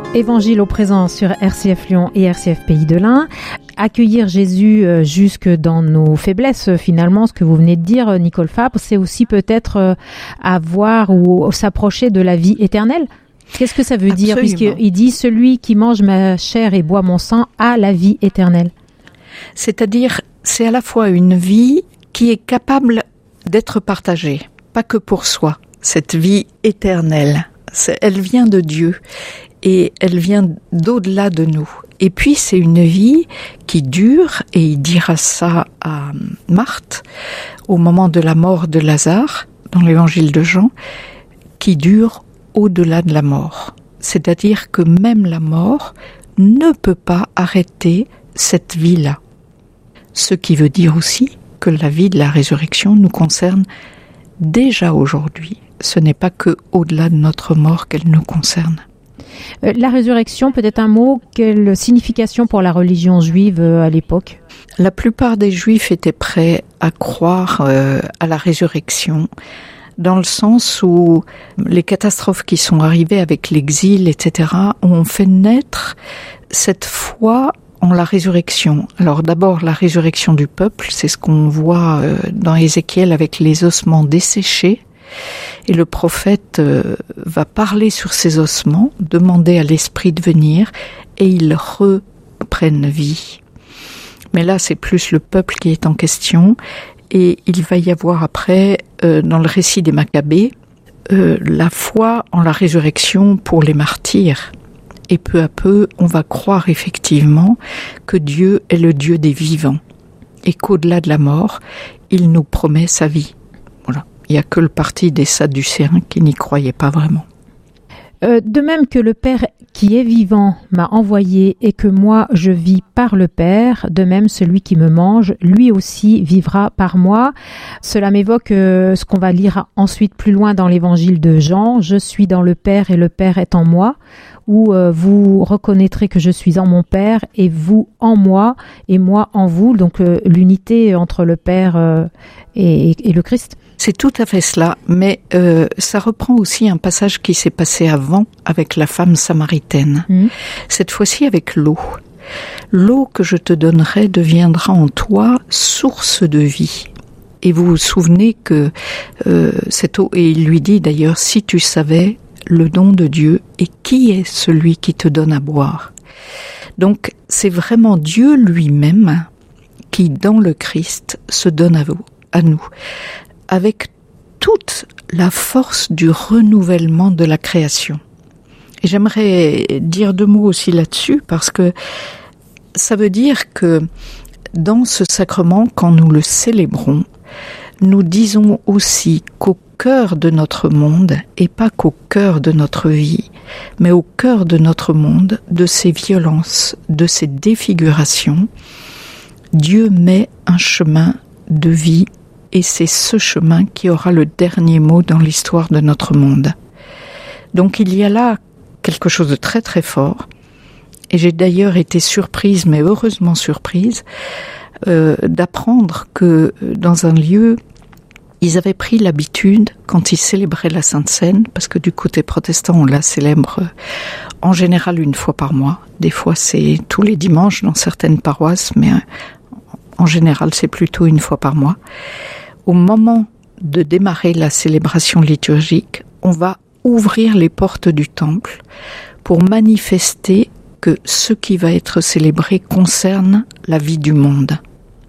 Évangile au présent sur RCF Lyon et RCF Pays de l'Ain. Accueillir Jésus jusque dans nos faiblesses, finalement, ce que vous venez de dire, Nicole Fabre, c'est aussi peut-être avoir ou s'approcher de la vie éternelle. Qu'est-ce que ça veut dire? Puisqu'il dit « Celui qui mange ma chair et boit mon sang a la vie éternelle ». C'est-à-dire, c'est à la fois une vie qui est capable d'être partagée, pas que pour soi, cette vie éternelle. Elle vient de Dieu et elle vient d'au-delà de nous. Et puis c'est une vie qui dure, et il dira ça à Marthe au moment de la mort de Lazare, dans l'évangile de Jean, qui dure au-delà de la mort. C'est-à-dire que même la mort ne peut pas arrêter cette vie-là. Ce qui veut dire aussi que la vie de la résurrection nous concerne déjà aujourd'hui. Ce n'est pas que au-delà de notre mort qu'elle nous concerne. La résurrection, peut-être un mot, quelle signification pour la religion juive à l'époque? La plupart des Juifs étaient prêts à croire à la résurrection, dans le sens où les catastrophes qui sont arrivées avec l'exil, etc., ont fait naître cette foi en la résurrection. Alors d'abord la résurrection du peuple, c'est ce qu'on voit dans Ézéchiel avec les ossements desséchés. Et le prophète va parler sur ces ossements, demander à l'esprit de venir, et ils reprennent vie. Mais là, c'est plus le peuple qui est en question, et il va y avoir après, dans le récit des Maccabées, la foi en la résurrection pour les martyrs. Et peu à peu, on va croire effectivement que Dieu est le Dieu des vivants, et qu'au-delà de la mort, il nous promet sa vie. Voilà. Il n'y a que le parti des Sadducéens qui n'y croyaient pas vraiment. De même que le Père qui est vivant m'a envoyé et que moi je vis par le Père, de même celui qui me mange, lui aussi vivra par moi. Cela m'évoque ce qu'on va lire ensuite plus loin dans l'évangile de Jean. Je suis dans le Père et le Père est en moi. Où vous reconnaîtrez que je suis en mon Père et vous en moi et moi en vous. Donc l'unité entre le Père et le Christ. C'est tout à fait cela, mais ça reprend aussi un passage qui s'est passé avant avec la femme samaritaine. Cette fois-ci avec l'eau. L'eau que je te donnerai deviendra en toi source de vie. Et vous vous souvenez que cette eau, et il lui dit d'ailleurs, si tu savais le don de Dieu et qui est celui qui te donne à boire. Donc c'est vraiment Dieu lui-même qui, dans le Christ, se donne à nous, avec toute la force du renouvellement de la création. Et j'aimerais dire 2 mots aussi là-dessus, parce que ça veut dire que dans ce sacrement, quand nous le célébrons, nous disons aussi qu'au cœur de notre monde, et pas qu'au cœur de notre vie, mais au cœur de notre monde, de ces violences, de ces défigurations, Dieu met un chemin de vie, et c'est ce chemin qui aura le dernier mot dans l'histoire de notre monde. Donc il y a là quelque chose de très très fort, et j'ai d'ailleurs été surprise, mais heureusement surprise, d'apprendre que dans un lieu, ils avaient pris l'habitude, quand ils célébraient la Sainte Seine, parce que du côté protestant, on la célèbre en général 1 fois par mois. Des fois, c'est tous les dimanches dans certaines paroisses, mais en général, c'est plutôt 1 fois par mois. Au moment de démarrer la célébration liturgique, on va ouvrir les portes du temple pour manifester que ce qui va être célébré concerne la vie du monde.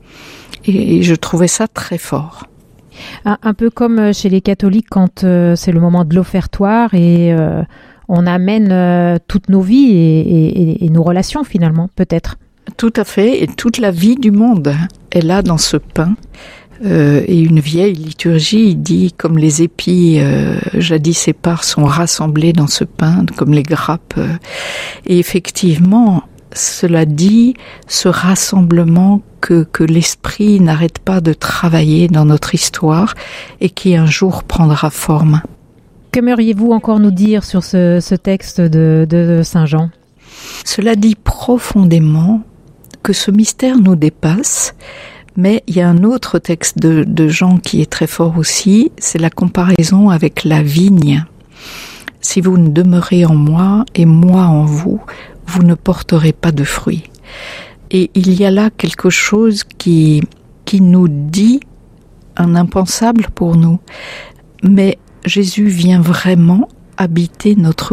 Et je trouvais ça très fort. Un peu comme chez les catholiques quand c'est le moment de l'offertoire et on amène toutes nos vies et nos relations finalement, peut-être. Tout à fait, et toute la vie du monde est là dans ce pain. Et une vieille liturgie dit comme les épis jadis épars sont rassemblés dans ce pain, comme les grappes. Et effectivement, cela dit ce rassemblement que l'esprit n'arrête pas de travailler dans notre histoire et qui un jour prendra forme. Qu'aimeriez-vous encore nous dire sur ce texte de Saint Jean? Cela dit profondément que ce mystère nous dépasse, mais il y a un autre texte de Jean qui est très fort aussi, c'est la comparaison avec la vigne. si vous ne demeurez en moi et moi en vous, vous ne porterez pas de fruits. Et il y a là quelque chose qui nous dit un impensable pour nous. Mais Jésus vient vraiment habiter notre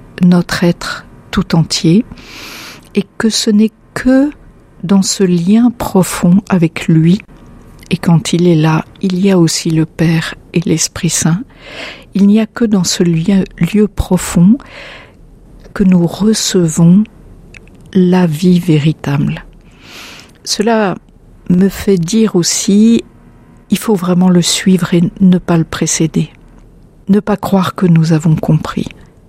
être tout entier et que ce n'est que dans ce lien profond avec lui. Et quand il est là, il y a aussi le Père et l'Esprit Saint. Il n'y a que dans ce lieu profond que nous recevons la vie véritable. Cela me fait dire aussi, il faut vraiment le suivre et ne pas le précéder. Ne pas croire que nous avons compris.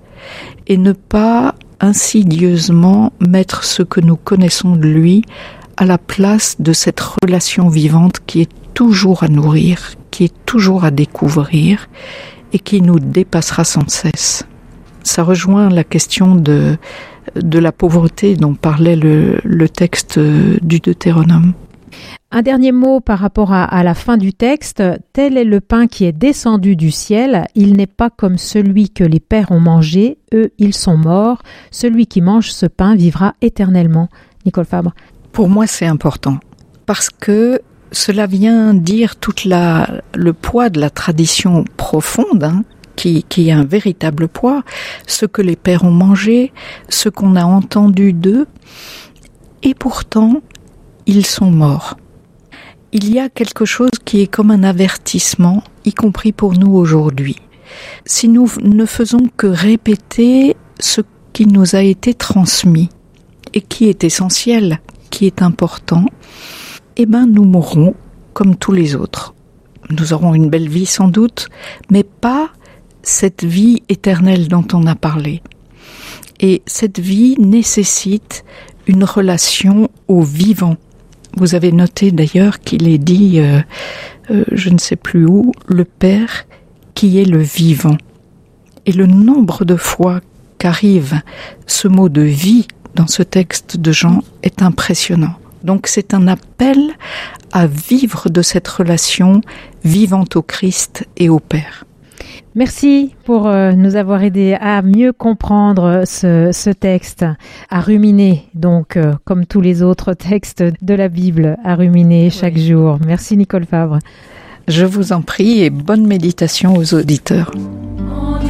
Et ne pas insidieusement mettre ce que nous connaissons de lui à la place de cette relation vivante qui est toujours à nourrir, qui est toujours à découvrir et qui nous dépassera sans cesse. Ça rejoint la question de la pauvreté dont parlait le texte du Deutéronome. Un dernier mot par rapport à la fin du texte. Tel est le pain qui est descendu du ciel. Il n'est pas comme celui que les pères ont mangé. Eux, ils sont morts. Celui qui mange ce pain vivra éternellement. Nicole Fabre. Pour moi, c'est important parce que cela vient dire tout le poids de la tradition profonde, qui est un véritable poids, ce que les pères ont mangé, ce qu'on a entendu d'eux, et pourtant, ils sont morts. Il y a quelque chose qui est comme un avertissement, y compris pour nous aujourd'hui. Si nous ne faisons que répéter ce qui nous a été transmis et qui est essentiel, qui est important, nous mourrons comme tous les autres. Nous aurons une belle vie sans doute, mais pas cette vie éternelle dont on a parlé. Et cette vie nécessite une relation au vivant. Vous avez noté d'ailleurs qu'il est dit, je ne sais plus où, le Père qui est le vivant. Et le nombre de fois qu'arrive ce mot de vie dans ce texte de Jean est impressionnant. Donc c'est un appel à vivre de cette relation vivante au Christ et au Père. Merci pour nous avoir aidé à mieux comprendre ce texte, à ruminer, donc comme tous les autres textes de la Bible, à ruminer chaque jour. Merci Nicole Fabre. Je vous en prie et bonne méditation aux auditeurs.